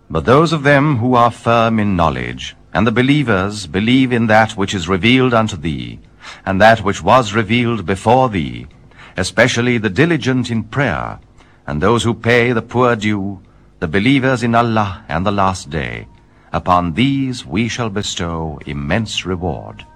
But those of them who are firm in knowledge, and the believers believe in that which is revealed unto thee, and that which was revealed before thee, especially the diligent in prayer, and those who pay the poor due, the believers in Allah and the last day, upon these we shall bestow immense reward.